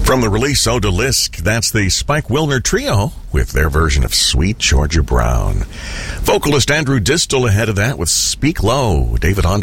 From the release Odalisque, that's the Spike Wilner Trio with their version of Sweet Georgia Brown. Vocalist Andrew Distel ahead of that with Speak Low. David Andre